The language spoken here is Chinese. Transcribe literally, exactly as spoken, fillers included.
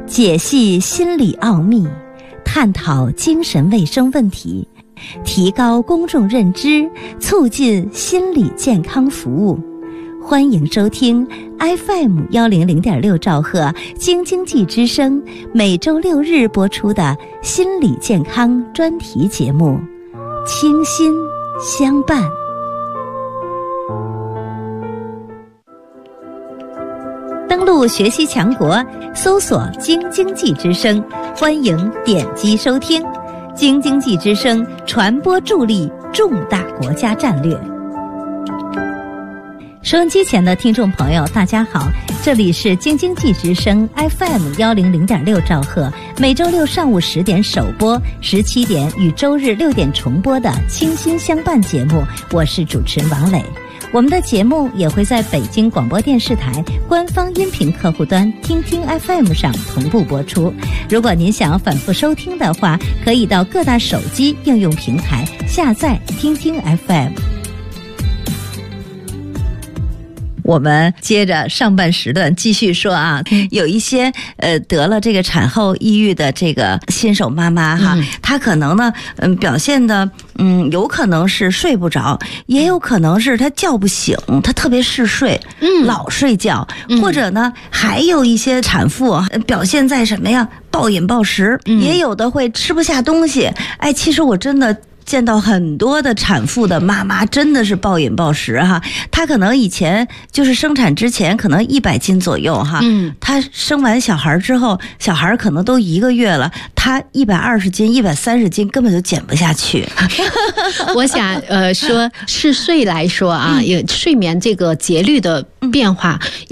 解析心理奥秘，探讨精神卫生问题，提高公众认知，促进心理健康服务。欢迎收听 F M 一零零点六兆赫京津冀之声每周六日播出的心理健康专题节目《清心相伴》。登录学习强国，搜索京津冀之声，欢迎点击收听。京津冀之声传播助力重大国家战略。收音机前的听众朋友大家好，这里是京津冀之声 F M 一零零点六兆赫，每周六上午十点首播，十七点与周日六点重播的清心相伴节目，我是主持人王磊。我们的节目也会在北京广播电视台官方音频客户端听听 F M 上同步播出。如果您想反复收听的话，可以到各大手机应用平台下载听听 F M。我们接着上半时段继续说啊，有一些呃得了这个产后抑郁的这个新手妈妈哈，嗯、她可能呢，嗯，表现的嗯，有可能是睡不着，也有可能是她叫不醒，她特别嗜睡，嗯，老睡觉，嗯、或者呢，还有一些产妇表现在什么呀？暴饮暴食，嗯、也有的会吃不下东西。哎，其实我真的见到很多的产妇的妈妈真的是暴饮暴食哈，她可能以前就是生产之前可能一百斤左右哈，嗯，她生完小孩之后，小孩可能都一个月了，她一百二十斤、一百三十斤根本就减不下去。 我想呃说嗜睡来说啊，有睡眠这个节律的变化。